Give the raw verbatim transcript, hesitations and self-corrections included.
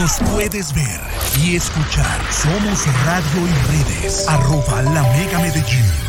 Nos puedes ver y escuchar. Somos Radio y Redes. Arroba La Mega Medellín.